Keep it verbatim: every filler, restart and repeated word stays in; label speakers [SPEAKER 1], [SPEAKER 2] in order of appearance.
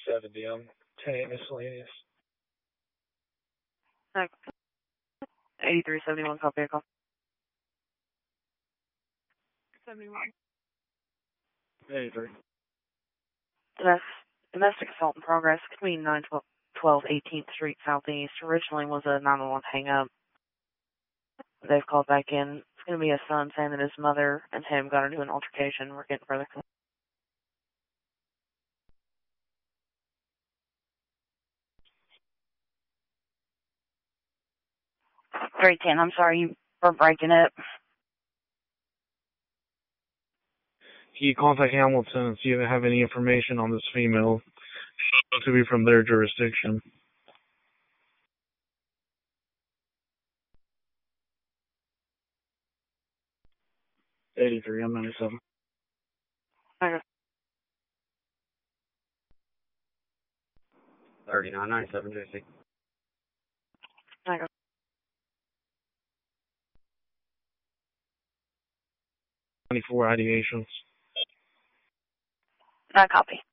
[SPEAKER 1] seventy. I'm ten eight miscellaneous.
[SPEAKER 2] eighty-three seventy-one, copy, call. seventy-one.
[SPEAKER 1] eighty-three.
[SPEAKER 2] Domestic assault in progress between nine twelve eighteenth Street Southeast. Originally was a nine one one hang-up. They've called back in. It's going to be a son saying that his mother and him got into an altercation. We're getting further.
[SPEAKER 3] three ten, I'm sorry, you were breaking up.
[SPEAKER 1] Can you contact Hamilton and see if they have any information on this female? To be from their jurisdiction. eighty-three, I'm ninety-seven.
[SPEAKER 2] Okay.
[SPEAKER 4] thirty-nine ninety-seven, J C.
[SPEAKER 2] Okay.
[SPEAKER 1] twenty-four ideations.
[SPEAKER 3] No copy.